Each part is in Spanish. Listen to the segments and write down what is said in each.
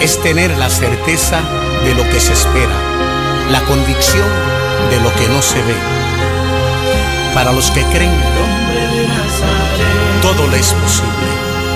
es tener la certeza de lo que se espera, la convicción de lo que no se ve. Para los que creen, todo le es posible.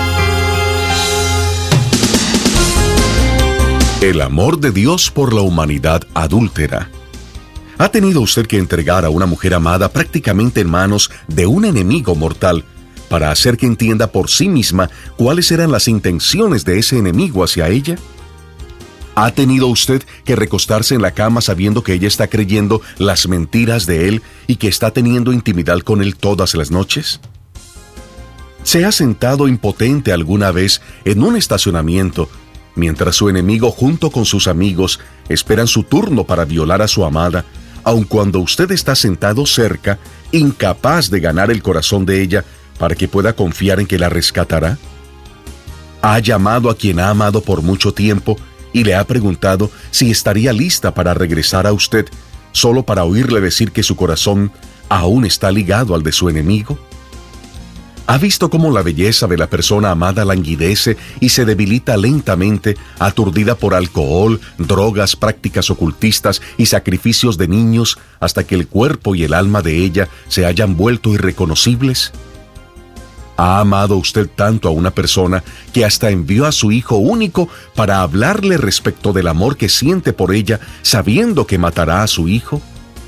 El amor de Dios por la humanidad adúltera. ¿Ha tenido usted que entregar a una mujer amada prácticamente en manos de un enemigo mortal para hacer que entienda por sí misma cuáles eran las intenciones de ese enemigo hacia ella? ¿Ha tenido usted que recostarse en la cama sabiendo que ella está creyendo las mentiras de él y que está teniendo intimidad con él todas las noches? ¿Se ha sentado impotente alguna vez en un estacionamiento mientras su enemigo junto con sus amigos esperan su turno para violar a su amada, aun cuando usted está sentado cerca, incapaz de ganar el corazón de ella para que pueda confiar en que la rescatará? ¿Ha llamado a quien ha amado por mucho tiempo y le ha preguntado si estaría lista para regresar a usted solo para oírle decir que su corazón aún está ligado al de su enemigo? ¿Ha visto cómo la belleza de la persona amada languidece y se debilita lentamente, aturdida por alcohol, drogas, prácticas ocultistas y sacrificios de niños, hasta que el cuerpo y el alma de ella se hayan vuelto irreconocibles? ¿Ha amado usted tanto a una persona que hasta envió a su hijo único para hablarle respecto del amor que siente por ella, sabiendo que matará a su hijo?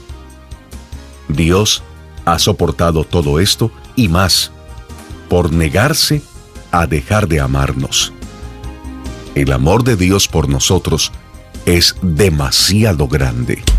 Dios ha soportado todo esto y más, por negarse a dejar de amarnos. El amor de Dios por nosotros es demasiado grande.